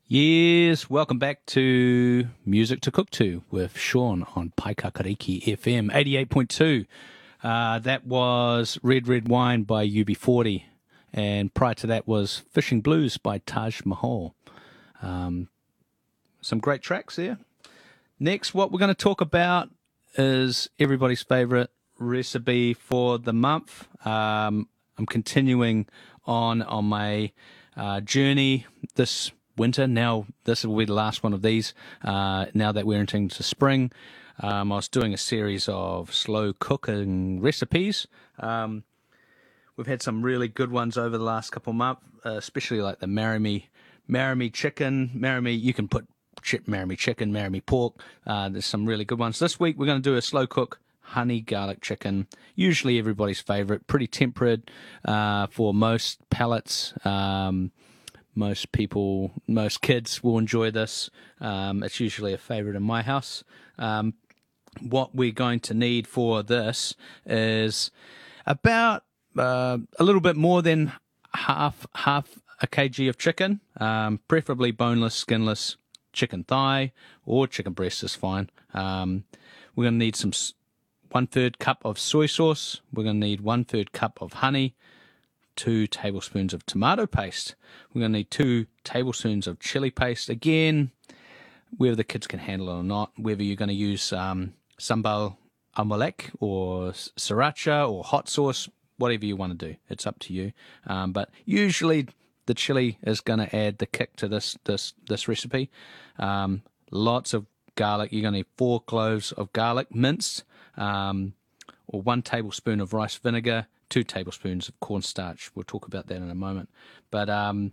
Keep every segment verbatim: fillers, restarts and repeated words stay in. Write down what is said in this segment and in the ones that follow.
Yes, welcome back to Music to Cook To with Sean on Paikakariki F M eighty-eight point two. Uh, that was Red Red Wine by U B forty, and prior to that was Fishing Blues by Taj Mahal. Um, some great tracks there. Next, what we're going to talk about is everybody's favourite recipe for the month. Um, I'm continuing on on my uh, journey this winter. Now this will be the last one of these. Uh, now that we're entering into spring, um, I was doing a series of slow cooking recipes. Um, we've had some really good ones over the last couple of months, uh, especially like the marimi, marimi chicken. Marimi, you can put chip marimi chicken, marimi pork. Uh, there's some really good ones. This week we're going to do a slow cook honey garlic chicken. Usually everybody's favorite, pretty temperate uh, for most palates. Um, Most people, most kids will enjoy this. Um, it's usually a favorite in my house. Um, what we're going to need for this is about uh, a little bit more than half half a kg of chicken, um, preferably boneless, skinless chicken thigh or chicken breast is fine. Um, we're going to need some one third cup of soy sauce. We're going to need one third cup of honey. Two tablespoons of tomato paste. We're going to need two tablespoons of chili paste. Again, whether the kids can handle it or not, whether you're going to use um, sambal amalek or sriracha or hot sauce, whatever you want to do. It's up to you. Um, but usually the chili is going to add the kick to this this this recipe. Um, lots of garlic. You're going to need four cloves of garlic minced, um, or one tablespoon of rice vinegar, two tablespoons of cornstarch. We'll talk about that in a moment. But um,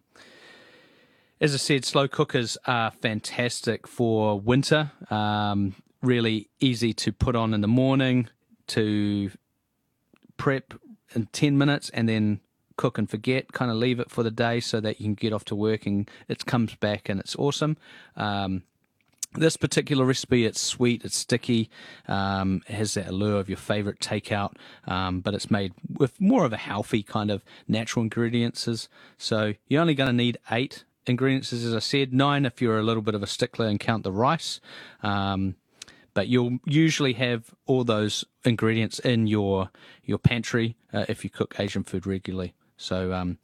as I said, slow cookers are fantastic for winter. Um, really easy to put on in the morning, to prep in ten minutes and then cook and forget, kind of leave it for the day so that you can get off to work and it comes back and it's awesome. Um, This particular recipe, it's sweet, it's sticky, um, it has that allure of your favorite takeout, um, but it's made with more of a healthy kind of natural ingredients. So you're only going to need eight ingredients, as I said, nine if you're a little bit of a stickler and count the rice. Um, but you'll usually have all those ingredients in your your pantry uh, if you cook Asian food regularly. So um,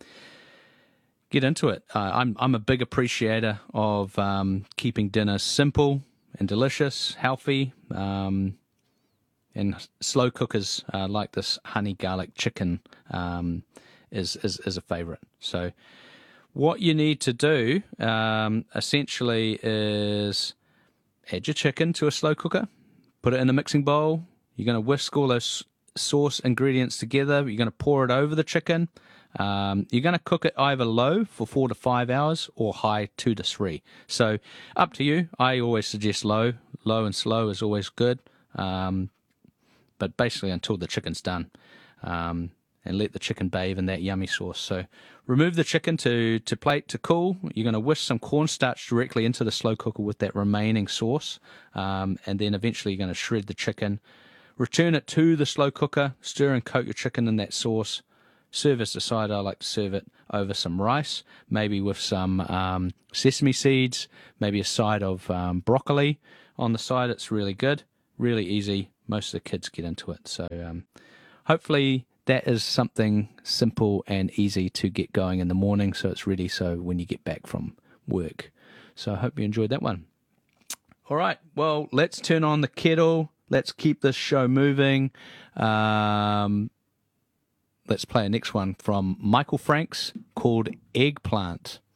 get into it. Uh, I'm I'm a big appreciator of um, keeping dinner simple and delicious, healthy, um, and slow cookers uh, like this honey garlic chicken um, is, is is a favorite. So what you need to do um, essentially is add your chicken to a slow cooker, put it in a mixing bowl. You're going to whisk all those sauce ingredients together. You're going to pour it over the chicken. Um, you're going to cook it either low for four to five hours or high two to three. So up to you. I always suggest low. Low and slow is always good. Um, but basically until the chicken's done. Um, and let the chicken bathe in that yummy sauce. So remove the chicken to, to plate to cool. You're going to whisk some cornstarch directly into the slow cooker with that remaining sauce. Um, and then eventually you're going to shred the chicken. Return it to the slow cooker. Stir and coat your chicken in that sauce. Serve as a side. I like to serve it over some rice, maybe with some um, sesame seeds, maybe a side of um, broccoli on the side. It's really good, really easy. Most of the kids get into it. So um, hopefully that is something simple and easy to get going in the morning so it's ready so when you get back from work. So I hope you enjoyed that one. All right, well, let's turn on the kettle. Let's keep this show moving. Um... Let's play a next one from Michael Franks called Eggplant.